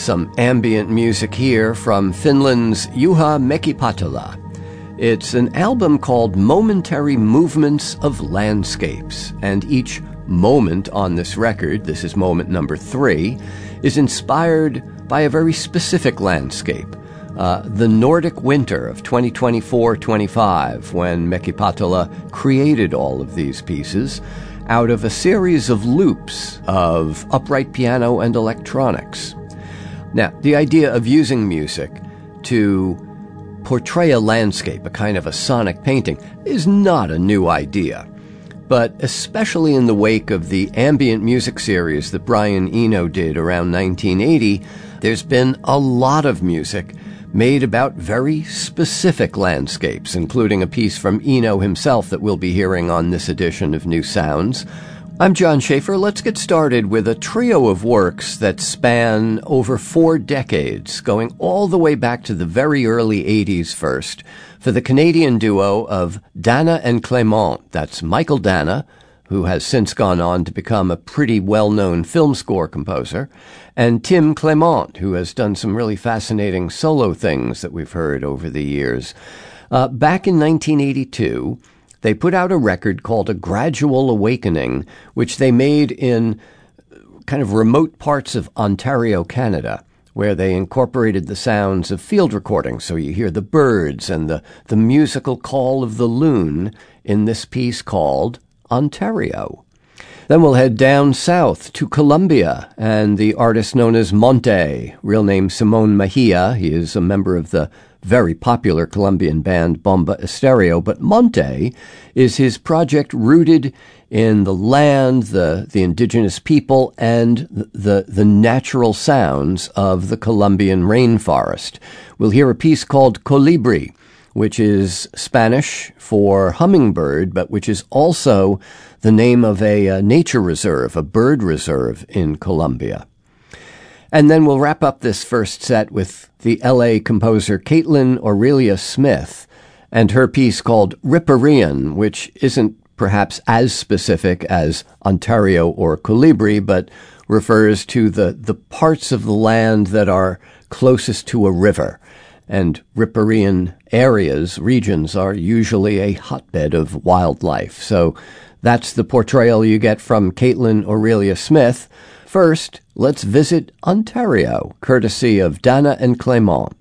Some ambient music here from Finland's Juha Mäkipatola. It's an album called Momentary Movements of Landscapes, and each moment on this record, this is moment number 3, is inspired by a very specific landscape. The Nordic winter of 2024-25, when Mäkipatola created all of these pieces out of a series of loops of upright piano and electronics. Now, the idea of using music to portray a landscape, a kind of a sonic painting, is not a new idea. But especially in the wake of the ambient music series that Brian Eno did around 1980, there's been a lot of music made about very specific landscapes, including a piece from Eno himself that we'll be hearing on this edition of New Sounds. I'm John Schaefer. Let's get started with a trio of works that span over 4 decades, going all the way back to the very early 80s first, for the Canadian duo of Dana and Clément. That's Michael Dana, who has since gone on to become a pretty well-known film score composer, and Tim Clément, who has done some really fascinating solo things that we've heard over the years. Back in 1982, they put out a record called A Gradual Awakening, which they made in kind of remote parts of Ontario, Canada, where they incorporated the sounds of field recordings. So you hear the birds and the musical call of the loon in this piece called Ontario. Then we'll head down south to Colombia and the artist known as Monte, real name Simon Mejia. He is a member of the very popular Colombian band Bomba Estéreo, but Monte is his project rooted in the land, the indigenous people, and the natural sounds of the Colombian rainforest. We'll hear a piece called Colibri, which is Spanish for hummingbird, but which is also the name of a nature reserve, a bird reserve in Colombia. And then we'll wrap up this first set with the L.A. composer Caitlin Aurelia Smith and her piece called Riparian, which isn't perhaps as specific as Ontario or Colibri, but refers to the parts of the land that are closest to a river. And riparian areas, regions, are usually a hotbed of wildlife. So that's the portrayal you get from Caitlin Aurelia Smith. First, let's visit Ontario, courtesy of Dana and Clément.